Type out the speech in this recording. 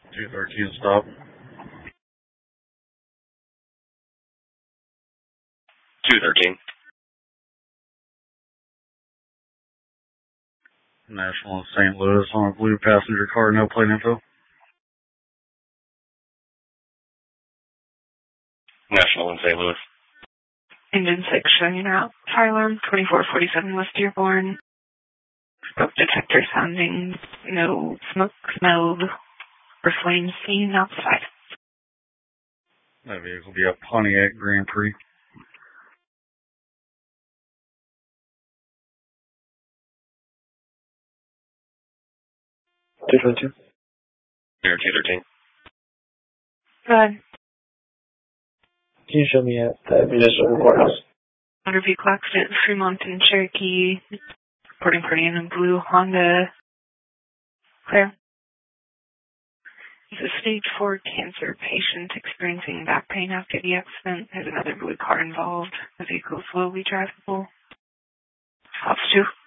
213 stop. 213. National in St. Louis on a blue passenger car, no plate info. National in St. Louis. Engine 6 showing you route. Fire alarm 2447 West Dearborn. Smoke detector sounding. No smoke smelled or flames seen outside. That vehicle will be a Pontiac Grand Prix. Two 222. Here, 213. Go ahead. Can you show me at the municipal courthouse? Motor vehicle accident, Fremont and Cherokee. Reporting party in a blue Honda. Clear. Is a stage 4 cancer patient experiencing back pain after the accident. There's another blue car involved. The vehicle is slowly drivable. Stops 2.